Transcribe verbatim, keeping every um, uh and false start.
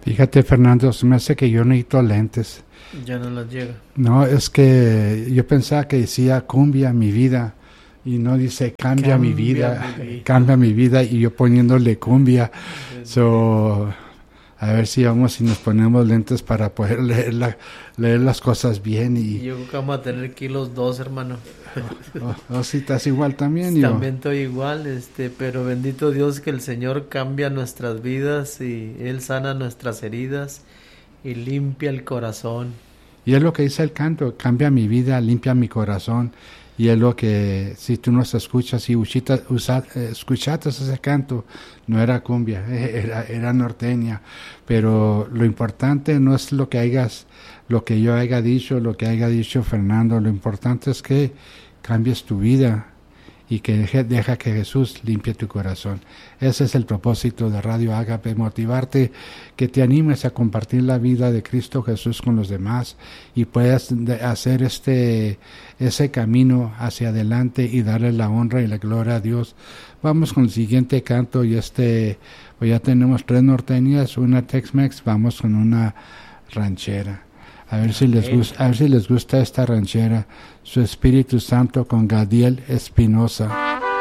Fíjate, Fernando, se me hace que yo necesito lentes. Ya no las llega. No, es que yo pensaba que decía cumbia mi vida y no dice cambia, cambia mi vida, mi vida, cambia mi vida y yo poniéndole cumbia. So, a ver si vamos y nos ponemos lentes para poder leer, la, leer las cosas bien. Y yo creo que vamos a tener kilos dos, hermano. O oh, oh, si estás igual también. También estoy igual, este, pero bendito Dios que el Señor cambia nuestras vidas y Él sana nuestras heridas y limpia el corazón. Y es lo que dice el canto, cambia mi vida, limpia mi corazón. Y es lo que, si tú nos escuchas y usita, usa, escuchaste ese canto, no era cumbia, era, era norteña. Pero lo importante no es lo que hayas, lo que yo haya dicho, lo que haya dicho Fernando. Lo importante es que cambies tu vida y que deje, deja que Jesús limpie tu corazón. Ese es el propósito de Radio Ágape, motivarte, que te animes a compartir la vida de Cristo Jesús con los demás y puedas hacer este ese camino hacia adelante y darle la honra y la gloria a Dios. Vamos con el siguiente canto y este, pues ya tenemos tres norteñas, una Tex-Mex, vamos con una ranchera. A ver si les gusta, a ver si les gusta esta ranchera. Su Espíritu Santo con Gadiel Espinosa.